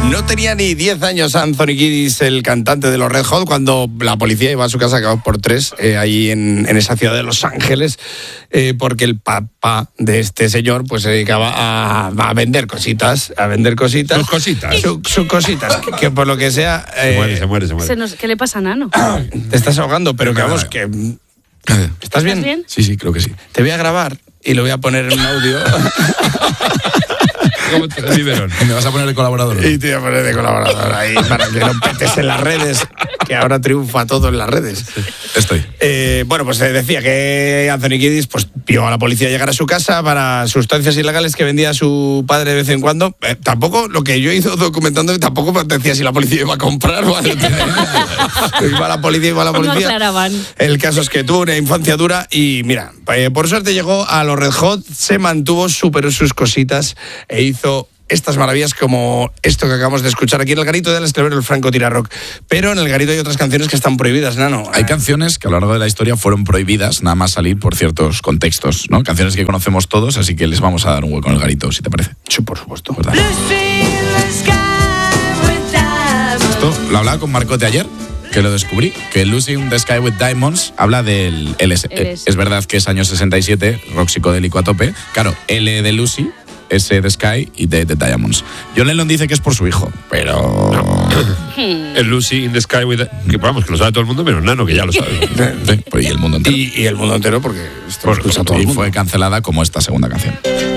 No tenía ni 10 años Anthony Kiedis, el cantante de los Red Hot, cuando la policía iba a su casa cagados por tres, ahí en esa ciudad de Los Ángeles, porque el papá de este señor pues se dedicaba a vender cositas. Sus cositas. Sus cositas, que por lo que sea... Se muere. ¿Qué le pasa a Nano? Te estás ahogando, pero que vamos, que... ¿Estás bien? Sí, creo que sí. Te voy a grabar y lo voy a poner en un audio. ¿Cómo te liberan? ¿Y me vas a poner de colaborador? Y te voy a poner de colaborador ahí para que no petes en las redes, que ahora triunfa todo en las redes. Estoy. Bueno, pues decía que Anthony Kiedis pues vio a la policía llegar a su casa para sustancias ilegales que vendía su padre de vez en cuando. Tampoco, lo que yo he ido documentando, tampoco me decía si la policía iba a comprar, ¿vale? Iba la policía. No aclaraban. El caso es que tuvo una infancia dura y mira, por suerte llegó a los Red Hot, se mantuvo, superó sus cositas e hizo estas maravillas como esto que acabamos de escuchar aquí en el garito del Esclavero, el Franco Tira Rock. Pero en el garito hay otras canciones que están prohibidas, Nano. Hay canciones que a lo largo de la historia fueron prohibidas nada más salir por ciertos contextos, ¿no? Canciones que conocemos todos, así que les vamos a dar un hueco en el garito, si te parece. Sí, por supuesto. ¿Verdad? Esto lo hablaba con Marcote ayer, que lo descubrí, que Lucy in the Sky with Diamonds habla del LS. Es verdad que es año 67, rock psicodélico a tope. Claro, L de Lucy, S de Sky y D de Diamonds. John Lennon dice que es por su hijo, pero... El Lucy in the Sky with... Que vamos, que lo sabe todo el mundo, menos Nano, que ya lo sabe. Sí, pues, y el mundo entero. Y el mundo entero, porque esto lo escucha todo el Y mundo. fue cancelada como esta segunda canción.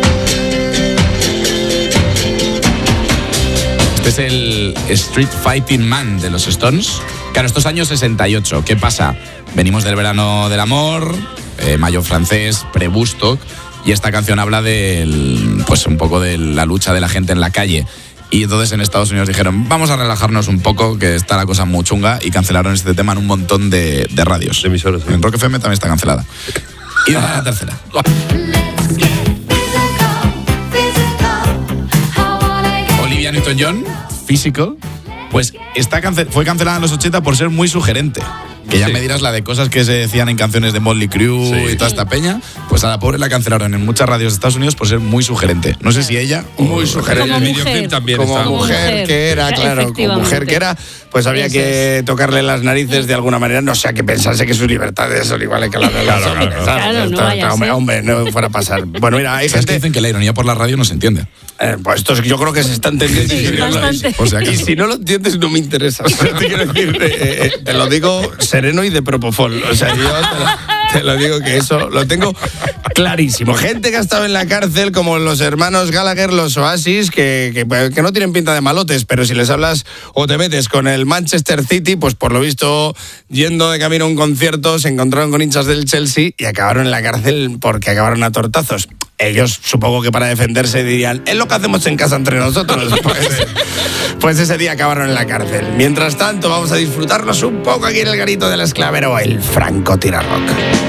Este es el Street Fighting Man de los Stones. Claro, estos años 68. ¿Qué pasa? Venimos del verano del amor, mayo francés, pre-Woodstock, y esta canción habla del, pues un poco de la lucha de la gente en la calle. Y entonces en Estados Unidos dijeron, vamos a relajarnos un poco, que está la cosa muy chunga, y cancelaron este tema en un montón de radios. De emisoras, sí. En Rock FM también está cancelada. Y la tercera. Olivia Newton-John, Physical, pues fue cancelada en los 80 por ser muy sugerente. Que ya me dirás la de cosas que se decían en canciones de Motley Crue y toda esta peña. Pues a la pobre la cancelaron en muchas radios de Estados Unidos por ser muy sugerente. No sé si ella... Muy sugerente. Como El mujer. videoclip también Como está... mujer que era, claro, como mujer que era, pues había que tocarle las narices de alguna manera, no sea que pensase que sus libertades son iguales que las de los hombres. Claro, no vaya a ser. Hombre, no fuera a pasar. Bueno, mira, hay ¿Sabes que gente... dicen que la ironía por la radio no se entiende? Pues esto yo creo que se está entendiendo. Sí, bastante. Por si acaso. Y si no lo entiendes, no me interesa. Te quiero decir, te lo digo sereno y de propofol. O sea, yo te lo digo que eso lo tengo clarísimo. Gente que ha estado en la cárcel, como los hermanos Gallagher, los Oasis, que no tienen pinta de malotes, pero si les hablas o te metes con el Manchester City, pues por lo visto, yendo de camino a un concierto, se encontraron con hinchas del Chelsea y acabaron en la cárcel porque acabaron a tortazos. Ellos, supongo que para defenderse dirían, es lo que hacemos en casa entre nosotros. Pues ese día acabaron en la cárcel. Mientras tanto, vamos a disfrutarnos un poco aquí en el garito del Esclavero, el Franco Tira Rock.